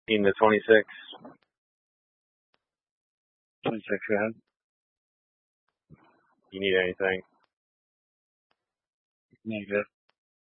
In the 26. 26, go ahead. You need anything? Negative.